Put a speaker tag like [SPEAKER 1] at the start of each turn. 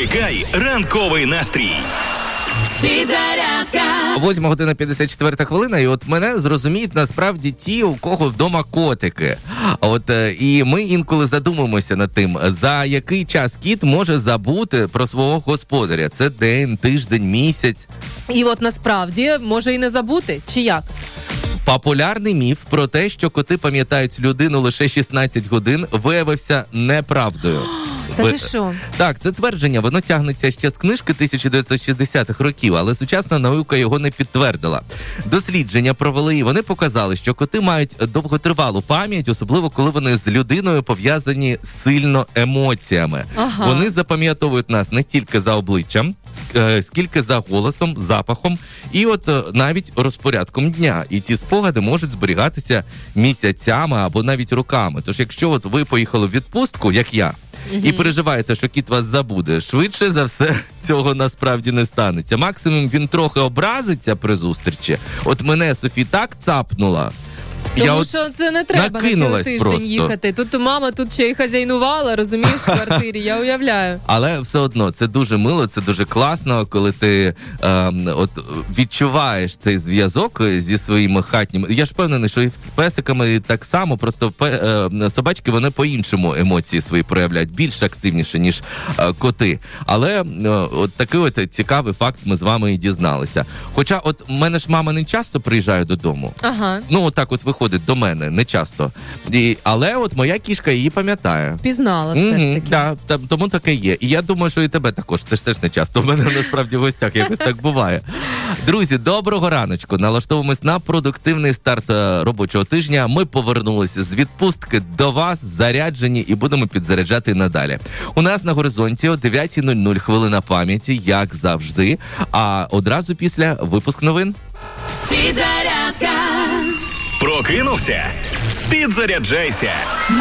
[SPEAKER 1] Вмикай ранковий настрій.
[SPEAKER 2] Підзарядка.
[SPEAKER 3] 8:54, і от мене зрозуміють насправді ті, у кого вдома котики. І ми інколи задумуємося над тим, за який час кіт може забути про свого господаря. Це день, тиждень, місяць.
[SPEAKER 4] І от насправді може і не забути, чи як?
[SPEAKER 3] Популярний міф про те, що коти пам'ятають людину лише 16 годин, виявився неправдою.
[SPEAKER 4] Та ти що?
[SPEAKER 3] Так, це твердження, воно тягнеться ще з книжки 1960-х років, але сучасна наука його не підтвердила. Дослідження провели, і вони показали, що коти мають довготривалу пам'ять, особливо коли вони з людиною пов'язані сильно емоціями.
[SPEAKER 4] Ага.
[SPEAKER 3] Вони запам'ятовують нас не тільки за обличчям, скільки за голосом, запахом і навіть розпорядком дня. І ці спогади можуть зберігатися місяцями або навіть роками. Тож якщо ви поїхали в відпустку, як я, і переживаєте, що кіт вас забуде, швидше за все цього насправді не станеться. Максимум він трохи образиться при зустрічі. От мене Софі так цапнула.
[SPEAKER 4] Тому що це не треба на цілий тиждень
[SPEAKER 3] просто
[SPEAKER 4] їхати. Тут мама тут ще й хазяйнувала, розумієш, в квартирі, я уявляю.
[SPEAKER 3] Але все одно, це дуже мило, це дуже класно, коли ти відчуваєш цей зв'язок зі своїми хатніми. Я ж впевнений, що і з песиками так само, просто собачки, вони по-іншому емоції свої проявляють, більш активніше, ніж коти. Але такий цікавий факт ми з вами і дізналися. Хоча в мене ж мама не часто приїжджає додому.
[SPEAKER 4] Ага.
[SPEAKER 3] Виходить до мене, не часто. Але моя кішка її пам'ятає.
[SPEAKER 4] Пізнала все ж таки.
[SPEAKER 3] Так, тому таке є. І я думаю, що і тебе також. Ти ж теж не часто. У мене насправді в гостях якось так буває. Друзі, доброго раночку. Налаштовуємось на продуктивний старт робочого тижня. Ми повернулися з відпустки до вас, заряджені, і будемо підзаряджати надалі. У нас на горизонті о 9:00 хвилина пам'яті, як завжди. А одразу після випуск новин.
[SPEAKER 2] Підзарядка.
[SPEAKER 1] Прокинувся? Підзаряджайся.